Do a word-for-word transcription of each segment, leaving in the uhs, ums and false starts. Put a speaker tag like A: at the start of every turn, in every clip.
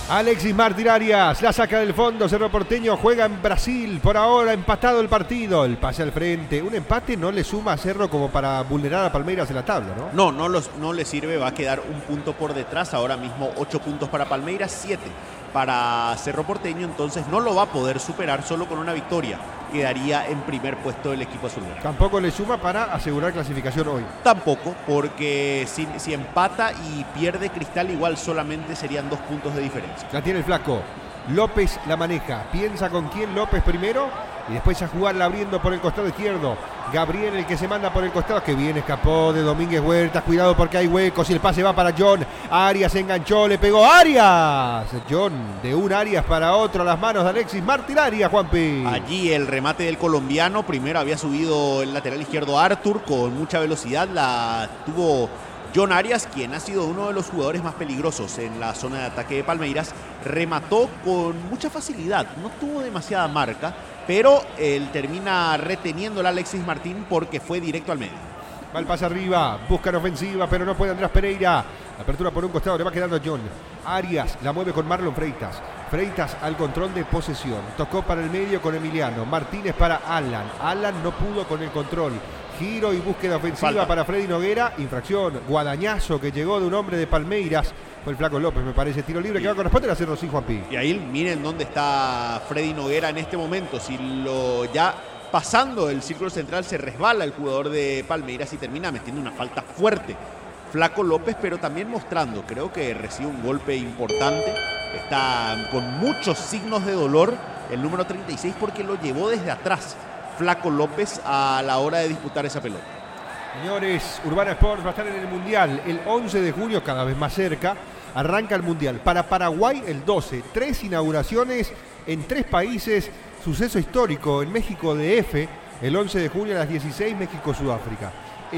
A: Alexis Martín Arias la saca del fondo. Cerro Porteño juega en Brasil. Por ahora empatado el partido. El pase al frente. Un empate no le suma a Cerro como para vulnerar a Palmeiras en la tabla, ¿no?
B: No, no, los, no le sirve. Va a quedar un punto por detrás. Ahora mismo ocho puntos para Palmeiras, siete para Cerro Porteño. Entonces no lo va a poder superar solo con una victoria. Quedaría en primer puesto el equipo azul.
A: Tampoco le suma para asegurar clasificación hoy.
B: Tampoco, porque si, si empata y pierde Cristal, igual solamente serían dos puntos de diferencia.
A: La tiene el flaco. López la maneja. Piensa con quién López primero y después a jugarla abriendo por el costado izquierdo. Gabriel el que se manda por el costado. Que bien escapó de Domínguez Huertas. Cuidado porque hay huecos y el pase va para John. Arias se enganchó, le pegó Arias. John de un Arias para otro a las manos de Alexis Martín Arias, Juanpi.
B: Allí el remate del colombiano. Primero había subido el lateral izquierdo Arthur con mucha velocidad. La tuvo John Arias, quien ha sido uno de los jugadores más peligrosos en la zona de ataque de Palmeiras. Remató con mucha facilidad. No tuvo demasiada marca, pero él termina reteniendo a Alexis Martín porque fue directo al medio.
A: Va el pase arriba, buscan ofensiva, pero no puede Andrés Pereira. Apertura por un costado, le va quedando a John. Arias la mueve con Marlon Freitas. Freitas al control de posesión. Tocó para el medio con Emiliano. Martínez para Alan. Alan no pudo con el control. Giro y búsqueda ofensiva Falta. Para Freddy Noguera. Infracción. Guadañazo que llegó de un hombre de Palmeiras. Fue el flaco López, me parece. Tiro libre que va a corresponder a Cerro Sin Juanpi.
B: Y ahí miren dónde está Freddy Noguera en este momento. Si lo ya pasando el círculo central se resbala el jugador de Palmeiras y termina metiendo una falta fuerte. Flaco López, pero también mostrando, creo que recibe un golpe importante. Está con muchos signos de dolor el número treinta y seis porque lo llevó desde atrás Flaco López a la hora de disputar esa pelota.
A: Señores, Urbana Sports va a estar en el Mundial el once de junio, cada vez más cerca. Arranca el Mundial. Para Paraguay el doce. Tres inauguraciones en tres países. Suceso histórico en México D F el once de junio a las dieciséis, México-Sudáfrica.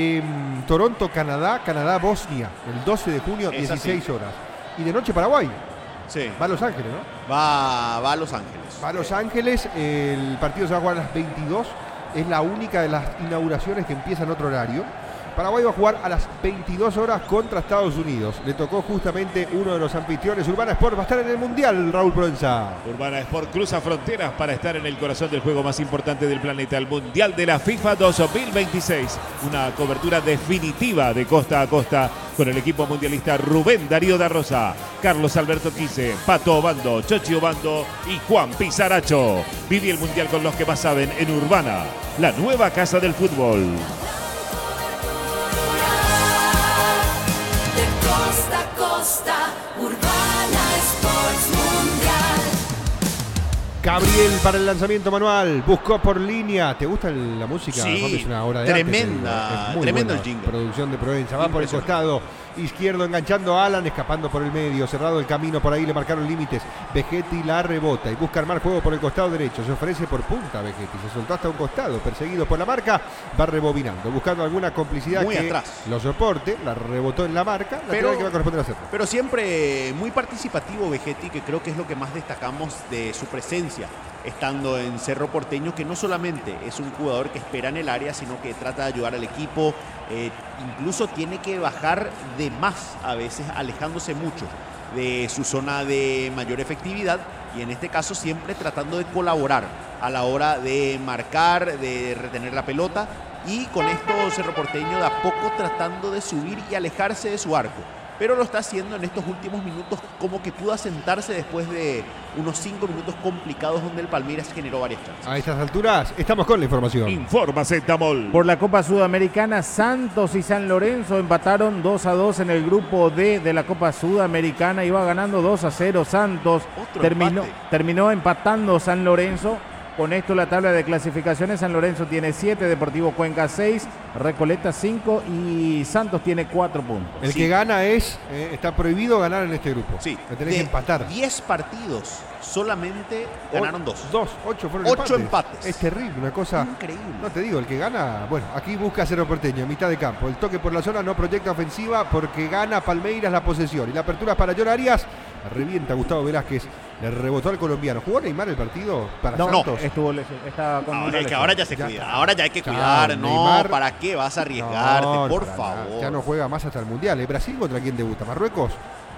A: En Toronto, Canadá, Canadá-Bosnia el doce de junio, dieciséis horas. Y de noche Paraguay.
B: Sí.
A: Va a Los Ángeles, ¿no?
B: Va, va a Los Ángeles.
A: Va a Los Ángeles, el partido se va a jugar a las veintidós. Es la única de las inauguraciones que empieza en otro horario. Paraguay va a jugar a las veintidós horas contra Estados Unidos. Le tocó justamente uno de los anfitriones. Urbana Sport va a estar en el Mundial, Raúl Proenza.
C: Urbana Sport cruza fronteras para estar en el corazón del juego más importante del planeta, el Mundial de la FIFA dos mil veintiséis. Una cobertura definitiva de costa a costa con el equipo mundialista Rubén Darío da Rosa, Carlos Alberto Quise, Pato Obando, Chochi Obando y Juan Pizaracho. Vive el Mundial con los que más saben en Urbana, la nueva casa del fútbol.
D: Costa a costa, Urbana Sports Mundial.
A: Gabriel para el lanzamiento manual, buscó por línea. ¿Te gusta el, la música?
B: Sí,
A: es una obra de
B: tremenda,
A: arte, es muy
B: tremendo
A: buena
B: el jingle.
A: Producción de Provenza, va por el costado izquierdo enganchando a Alan, escapando por el medio, cerrado el camino, por ahí le marcaron límites. Vegetti la rebota y busca armar juego por el costado derecho, se ofrece por punta Vegetti, se soltó hasta un costado, perseguido por la marca, va rebobinando, buscando alguna complicidad
B: muy
A: que
B: atrás.
A: Lo soporte, la rebotó en la marca, la
B: pero,
A: que va a corresponder a hacerlo.
B: Pero siempre muy participativo Vegetti, que creo que es lo que más destacamos de su presencia estando en Cerro Porteño, que no solamente es un jugador que espera en el área, sino que trata de ayudar al equipo, eh, incluso tiene que bajar de más a veces, alejándose mucho de su zona de mayor efectividad y en este caso siempre tratando de colaborar a la hora de marcar, de retener la pelota y con esto Cerro Porteño de a poco tratando de subir y alejarse de su arco. Pero lo está haciendo en estos últimos minutos, como que pudo asentarse después de unos cinco minutos complicados donde el Palmeiras generó varias chances.
A: A estas alturas estamos con la información.
C: Informa Zetamol.
E: Por la Copa Sudamericana, Santos y San Lorenzo empataron dos a dos en el grupo D de la Copa Sudamericana. Iba ganando dos a cero Santos.
B: Otro
E: terminó,
B: empate.
E: terminó empatando San Lorenzo. Con esto la tabla de clasificaciones, San Lorenzo tiene siete, Deportivo Cuenca seis, Recoleta cinco y Santos tiene cuatro puntos.
A: El
B: Sí.
A: que gana es, eh, está prohibido ganar en este grupo.
B: Sí,
A: Le tenés
B: de
A: que empatar.
B: diez partidos, solamente ganaron dos.
A: Dos, ocho fueron
B: Ocho
A: empates.
B: empates.
A: Es terrible, una cosa.
B: Increíble.
A: No te digo, el que gana, bueno, aquí busca Cerro Porteño, mitad de campo. El toque por la zona no proyecta ofensiva porque gana Palmeiras la posesión. Y la apertura es para John Arias. Revienta Gustavo Velázquez, le rebotó al colombiano. ¿Jugó Neymar el partido para
E: No,
A: Santos?
E: estuvo lesión, está con
B: No,
E: una
B: es que
E: lesión.
B: ahora ya se
A: Ya
B: cuida,
A: está.
B: ahora ya hay que
A: Chao,
B: cuidar, no,
A: Neymar.
B: ¿para qué vas a arriesgarte?
A: No,
B: por
A: para
B: favor.
A: nada. Ya no juega más hasta el Mundial. ¿Eh? ¿Brasil contra quién debuta? ¿Marruecos?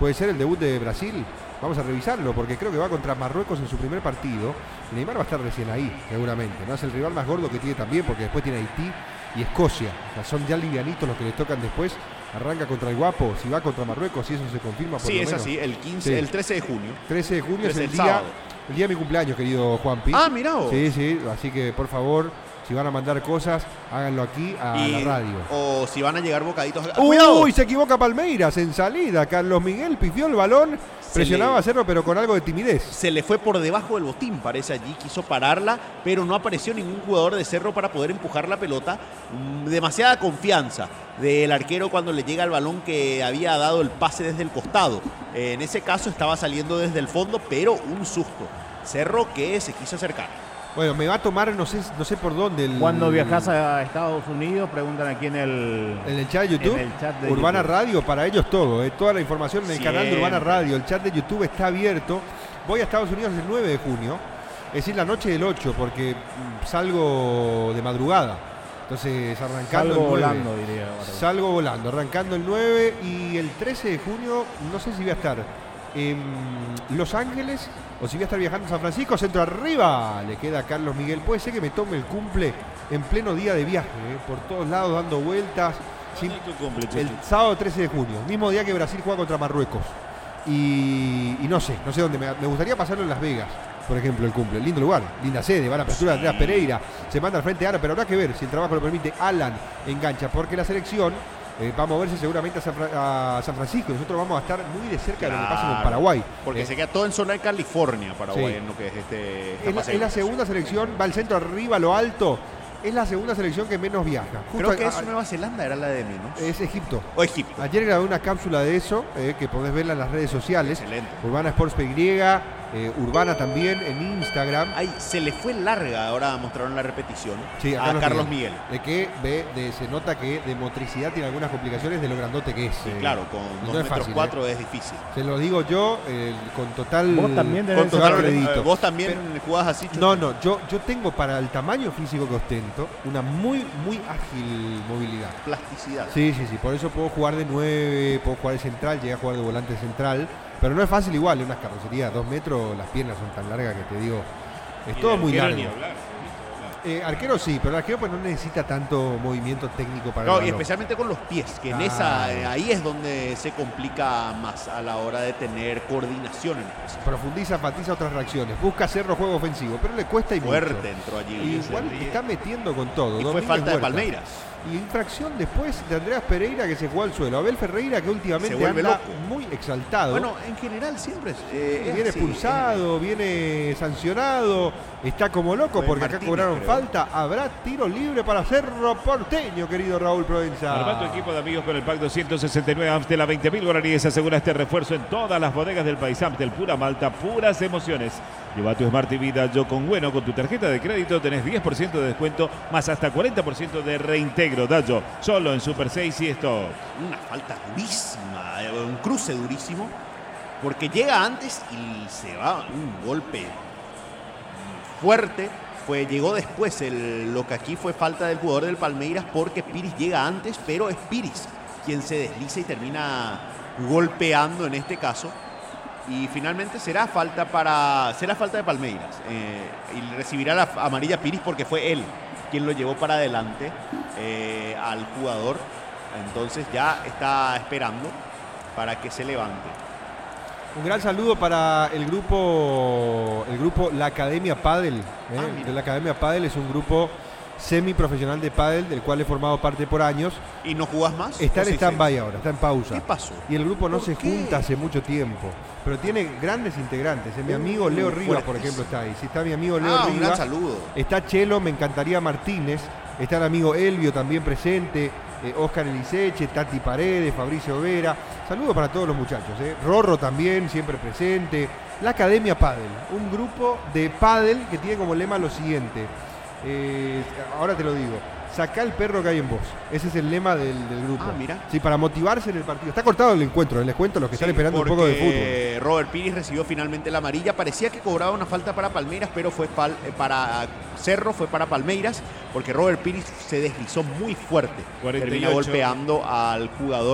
A: puede ser el debut de Brasil. Vamos a revisarlo porque creo que va contra Marruecos en su primer partido. Neymar va a estar recién ahí, seguramente. No es el rival más gordo que tiene también, porque después tiene Haití y Escocia. O sea, son ya livianitos los que les tocan después. Arranca contra el Guapo, si va contra Marruecos, si eso se confirma. Por
B: sí,
A: lo
B: es
A: menos.
B: así, el quince,
A: Sí.
B: el trece de junio.
A: trece de junio es,
B: Es
A: el,
B: el
A: día,
B: sábado.
A: el día de mi cumpleaños, querido Juanpi.
B: Ah, mirá vos.
A: Sí, sí, así que por favor, si van a mandar cosas, háganlo aquí a
B: Y-
A: la radio.
B: O si van a llegar bocaditos.
A: Uy,
B: ¡Cuidado!
A: se equivoca Palmeiras en salida. Carlos Miguel pifió el balón, presionaba
B: le-
A: a Cerro, pero con algo de timidez.
B: Se le fue por debajo del botín, parece allí, quiso pararla, pero no apareció ningún jugador de Cerro para poder empujar la pelota. Mm, Demasiada confianza del arquero cuando le llega el balón que había dado el pase desde el costado. Eh, en ese caso estaba saliendo desde el fondo, pero un susto. Cerro que se quiso acercar.
A: Bueno, me va a tomar, no sé, no sé por dónde. El,
E: Cuando viajas a Estados Unidos, preguntan aquí en el...
A: En el chat de YouTube,
E: En el chat de
A: Urbana
E: YouTube.
A: Radio, para ellos todo, eh, toda la información en el canal de Urbana
B: Siempre.
A: Radio. El chat de YouTube está abierto. Voy a Estados Unidos el nueve de junio, es decir, la noche del ocho, porque mm, salgo de madrugada. Entonces, arrancando
E: Salgo
A: el nueve.
E: volando, diría. ahora.
A: Salgo volando, arrancando el nueve y el trece de junio, no sé si voy a estar en Los Ángeles o si voy a estar viajando a San Francisco, centro arriba. Le queda a Carlos Miguel. Puede ser que me tome el cumple en pleno día de viaje, eh, por todos lados dando vueltas. Sin-
C: ¿Cuándo es tu cumple,
A: el
C: Chuchu?
A: sábado trece de junio, mismo día que Brasil juega contra Marruecos. Y, y no sé, no sé dónde. Me, me gustaría pasarlo en Las Vegas, por ejemplo, el cumple. Lindo lugar, linda sede, va a la apertura de Andreas Pereira. Se manda al frente ahora, pero habrá que ver si el trabajo lo permite. Alan engancha, porque la selección eh, va a moverse seguramente a San, Fra- a San Francisco. Nosotros vamos a estar muy de cerca de lo que pasa con
B: Claro,
A: Paraguay.
B: Porque
A: Eh,
B: se queda todo en zona de California, Paraguay,
A: Sí.
B: en lo que es este. esta
A: es, la,
B: fase
A: es la
B: de grupos.
A: segunda selección, va al centro arriba, a lo alto. Es la segunda selección que menos viaja. Justo
B: Creo que
A: a-
B: es Nueva Zelanda, era la de menos.
A: es Egipto.
B: O Egipto.
A: Ayer grabé una cápsula de eso, eh, que podés verla en las redes sociales.
B: Excelente.
A: Urbana Sports P Y, eh, Urbana también en Instagram.
B: Ay, se le fue larga, ahora mostraron la repetición,
A: Sí,
B: a Carlos, Miguel.
A: De que ve, de- se nota que de motricidad tiene algunas complicaciones de lo grandote que es.
B: Sí,
A: eh.
B: claro, con
A: no
B: dos
A: es
B: metros
A: fácil,
B: cuatro es difícil.
A: Se lo digo yo eh, con total,
E: Vos también tenés
A: con
E: ese
A: total
E: valor,
A: crédito.
B: Eh, vos también jugás así, Chucho.
A: No, no, yo, yo tengo para el tamaño físico que ostento una muy, muy ágil movilidad.
B: Plasticidad.
A: Sí, sí, sí, por eso puedo jugar de nueve, puedo jugar de central, llegué a jugar de volante central, pero no es fácil igual, en unas carrocerías, dos metros, las piernas son tan largas que te digo, es
C: Y
A: todo
C: de
A: muy
C: arquero
A: largo.
C: ni hablar, ¿viste?
A: Eh, arquero sí, pero el arquero pues no necesita tanto movimiento técnico para
B: No,
A: el
B: y
A: balón.
B: especialmente con los pies, que en
A: Claro.
B: esa, eh, ahí es donde se complica más a la hora de tener coordinación en el pies.
A: Profundiza, enfatiza otras reacciones, busca hacerlo juego ofensivo, pero le cuesta y
B: Fuerte
A: mucho.
B: entró allí.
A: Y
B: ese
A: igual
B: ríe.
A: está metiendo con todo.
B: Y fue
A: Domínguez
B: falta de
A: Huerta.
B: Palmeiras.
A: Y infracción después de Andreas Pereira que se jugó al suelo. Abel Ferreira que últimamente
B: Se vuelve
A: anda
B: loco.
A: muy exaltado.
B: Bueno, en general siempre es, eh, es
A: viene
B: así,
A: expulsado, viene sancionado, está como loco
B: Fue
A: porque acá
B: Martínez,
A: cobraron
B: creo.
A: falta. Habrá tiro libre para Cerro Porteño, querido Raúl Provenza.
C: Arma tu equipo de amigos con el Pack doscientos sesenta y nueve Amstel a veinte mil guaraníes. Asegura este refuerzo en todas las bodegas del país. Amstel, pura malta, puras emociones. Lleva tu Smart T V Dallo con bueno. Con tu tarjeta de crédito tenés diez por ciento de descuento más hasta cuarenta por ciento de reintegro. Dallo, solo en Super seis y esto.
B: Una falta durísima, eh, un cruce durísimo, porque llega antes y se va un golpe fuerte. Fue, llegó después el, lo que aquí fue falta del jugador del Palmeiras porque Piris llega antes, pero es Piris quien se desliza y termina golpeando en este caso. Y finalmente será falta para será falta de Palmeiras eh, y recibirá la amarilla Piris porque fue él quien lo llevó para adelante eh, al jugador. Entonces ya está esperando para que se levante.
A: Un gran saludo para el grupo, el grupo La Academia Padel. ¿eh?
B: Ah, mira.
A: de la Academia Padel es un grupo semiprofesional de pádel del cual he formado parte por años.
B: ¿Y no jugás más?
A: Está
B: ¿O
A: en
B: sí
A: stand-by ahora, está en pausa.
B: ¿Qué pasó?
A: Y el grupo no
B: ¿Por
A: se
B: qué?
A: junta hace mucho tiempo, pero tiene grandes integrantes. ¿eh? Mi
B: Uh,
A: amigo Leo Rivas, por
B: fuertes.
A: ejemplo, está ahí. Si está mi amigo Leo
B: Ah, un gran
A: Rivas,
B: saludo.
A: está Chelo, me encantaría Martínez, está el amigo Elvio también presente, eh, Oscar Eliseche, Tati Paredes, Fabricio Vera. Saludos para todos los muchachos. ¿eh? Rorro también, siempre presente. La Academia Padel, un grupo de pádel que tiene como lema lo siguiente. Eh, ahora te lo digo. Sacá el perro que hay en vos. Ese es el lema del, del grupo.
B: Ah, mira.
A: Sí, para motivarse en el partido. Está cortado el encuentro, les cuento a los que están
B: Sí,
A: esperando un poco de fútbol.
B: porque Robert Piris recibió finalmente la amarilla. Parecía que cobraba una falta para Palmeiras, pero fue fal- eh, para Cerro, fue para Palmeiras, porque Robert Piris se deslizó muy fuerte.
C: cuarenta y
B: Termina
C: ocho.
B: golpeando al jugador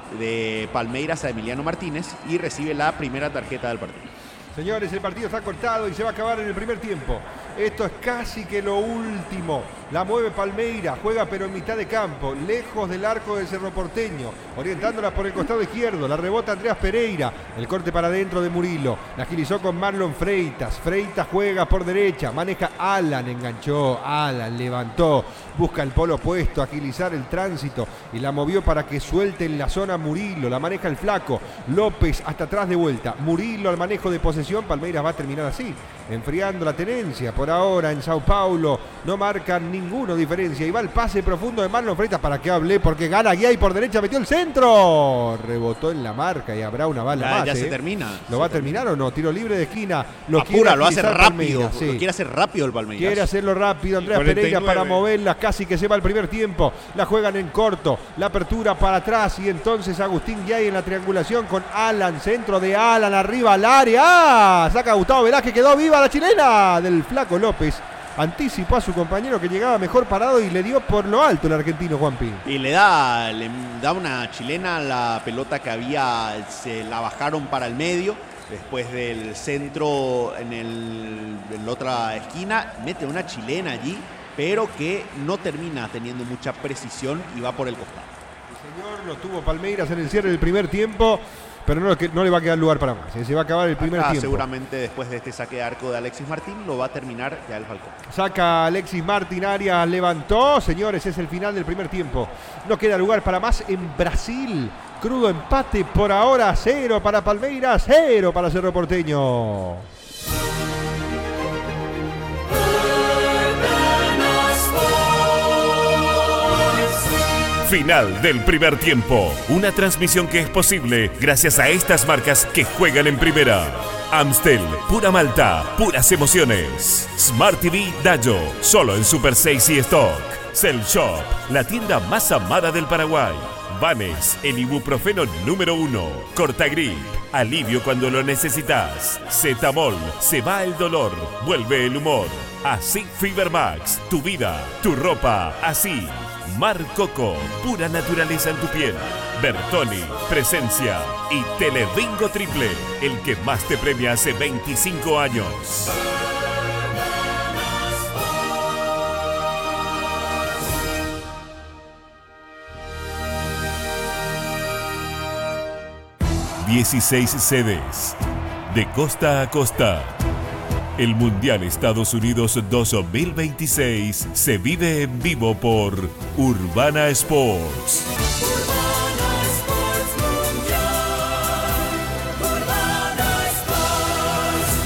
B: de Palmeiras a Emiliano Martínez y recibe la primera tarjeta del partido.
A: Señores, el partido está cortado y se va a acabar en el primer tiempo. Esto es casi que lo último. La mueve Palmeiras, juega pero en mitad de campo, lejos del arco del Cerro Porteño, orientándola por el costado izquierdo. La rebota Andreas Pereira, el corte para adentro de Murillo. La agilizó con Marlon Freitas. Freitas juega por derecha, maneja Alan, enganchó, Alan levantó, busca el polo opuesto, agilizar el tránsito y la movió para que suelte en la zona Murillo. La maneja el flaco, López hasta atrás de vuelta. Murillo al manejo de posesión. Palmeiras va a terminar así, enfriando la tenencia. Por ahora en Sao Paulo no marcan ninguno diferencia. Y va el pase profundo de Marlon Freitas. ¿Para qué hablé? Porque gana Guiay por derecha, metió el centro. Rebotó en la marca y habrá una bala
B: Ya,
A: más.
B: ya
A: ¿eh?
B: se termina.
A: ¿Lo
B: se
A: va a
B: termina.
A: terminar o no? Tiro libre de esquina. Lo
B: Apura, lo hace
A: agilizar
B: rápido.
A: Palmeiras, sí.
B: Lo quiere hacer rápido el Palmeiras.
A: Quiere hacerlo rápido Andreas
C: cuarenta y
A: Pereira
C: nueve.
A: para moverla, casi que se va el primer tiempo. La juegan en corto, la apertura para atrás y entonces Agustín Guiay en la triangulación con Alan, centro de Alan, arriba al área. ¡Ah! Saca a Gustavo Velázquez, quedó viva la chilena del flaco López. Anticipó a su compañero que llegaba mejor parado y le dio por lo alto el argentino Juanpi.
B: Y le da, le da una chilena a la pelota que había, se la bajaron para el medio. Después del centro en, el, en la otra esquina, mete una chilena allí, pero que no termina teniendo mucha precisión y va por el costado.
A: El señor lo tuvo Palmeiras en el cierre del primer tiempo, pero no, no le va a quedar lugar para más. Se va a acabar el primer
B: Acá,
A: tiempo.
B: seguramente después de este saque de arco de Alexis Martín lo va a terminar ya el Falcón.
A: Saca Alexis Martín, Arias levantó. Señores, es el final del primer tiempo. No queda lugar para más en Brasil. Crudo empate por ahora, cero para Palmeiras, cero para Cerro Porteño.
F: Final del primer tiempo. Una transmisión que es posible gracias a estas marcas que juegan en primera. Amstel, pura Malta, puras emociones. Smart T V Dayo, solo en Super seis y Stock. Cell Shop, la tienda más amada del Paraguay. Vanes, el ibuprofeno número uno. Cortagrip, alivio cuando lo necesitas. Zetamol, se va el dolor, vuelve el humor. Así Fibermax, tu vida, tu ropa, así. Mar Coco, pura naturaleza en tu piel. Bertoni, presencia. Y Telebingo Triple, el que más te premia hace veinticinco años. dieciséis sedes, de costa a costa. El Mundial Estados Unidos dos mil veintiséis se vive en vivo por Urbana Sports.
D: Urbana Sports Mundial. Urbana Sports.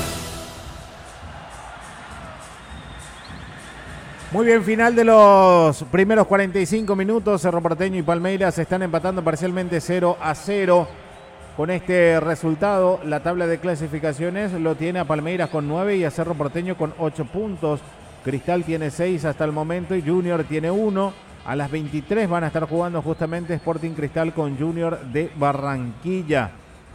E: Muy bien, final de los primeros cuarenta y cinco minutos. Cerro Porteño y Palmeiras están empatando parcialmente cero a cero. Con este resultado, la tabla de clasificaciones lo tiene a Palmeiras con nueve y a Cerro Porteño con ocho puntos. Cristal tiene seis hasta el momento y Junior tiene uno. A las veintitrés van a estar jugando justamente Sporting Cristal con Junior de Barranquilla.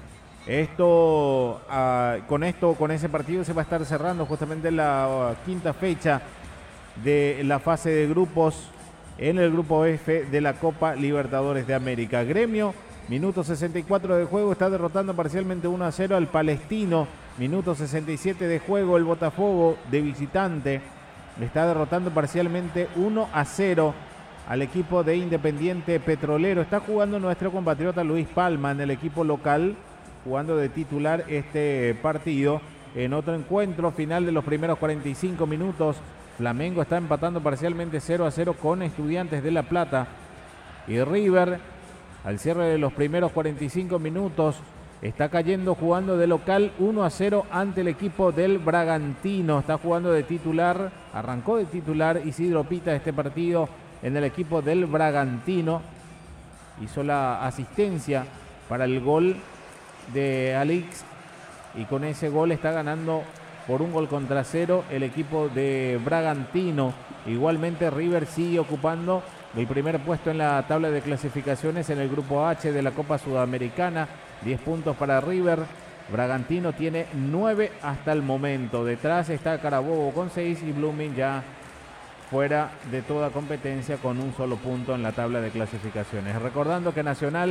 E: Esto, uh, con esto, con ese partido se va a estar cerrando justamente la uh, quinta fecha de la fase de grupos en el grupo F de la Copa Libertadores de América. Gremio, minuto sesenta y cuatro de juego, está derrotando parcialmente uno a cero al Palestino. Minuto sesenta y siete de juego, el Botafogo de visitante está derrotando parcialmente uno a cero al equipo de Independiente Petrolero. Está jugando nuestro compatriota Luis Palma en el equipo local, jugando de titular este partido. En otro encuentro, final de los primeros cuarenta y cinco minutos, Flamengo está empatando parcialmente cero a cero con Estudiantes de La Plata. Y River, al cierre de los primeros cuarenta y cinco minutos, está cayendo jugando de local uno a cero ante el equipo del Bragantino. Está jugando de titular, arrancó de titular Isidro Pita este partido en el equipo del Bragantino. Hizo la asistencia para el gol de Alix y con ese gol está ganando por un gol contra cero el equipo de Bragantino. Igualmente River sigue ocupando el primer puesto en la tabla de clasificaciones en el grupo H de la Copa Sudamericana. diez puntos para River. Bragantino tiene nueve hasta el momento. Detrás está Carabobo con seis y Blooming ya fuera de toda competencia con un solo punto en la tabla de clasificaciones. Recordando que Nacional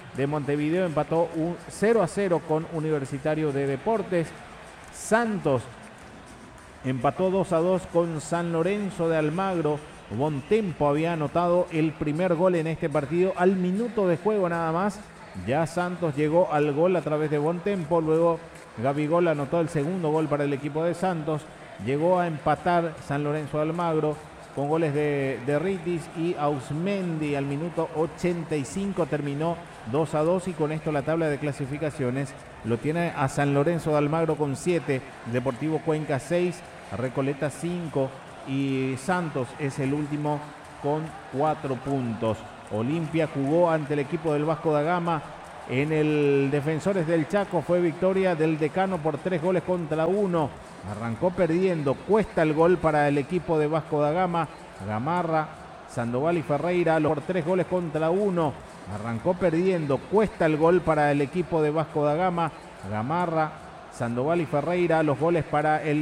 E: de Montevideo empató un cero a cero con Universitario de Deportes. Santos empató dos a dos con San Lorenzo de Almagro. Bontempo había anotado el primer gol en este partido al minuto de juego nada más. Ya Santos llegó al gol a través de Bontempo. Luego Gabigol anotó el segundo gol para el equipo de Santos. Llegó a empatar San Lorenzo de Almagro con goles de, de Ritis y Ausmendi. Al minuto ochenta y cinco terminó dos a dos y con esto la tabla de clasificaciones lo tiene a San Lorenzo de Almagro con siete, Deportivo Cuenca seis, Recoleta cinco y Santos es el último con cuatro puntos. Olimpia jugó ante el equipo del Vasco da Gama en el Defensores del Chaco. Fue victoria del Decano por tres goles contra uno. Arrancó perdiendo, cuesta el gol para el equipo de Vasco da Gama. Gamarra, Sandoval y Ferreira por tres goles contra uno. Arrancó perdiendo, cuesta el gol para el equipo de Vasco da Gama. Gamarra, Sandoval y Ferreira, los goles para el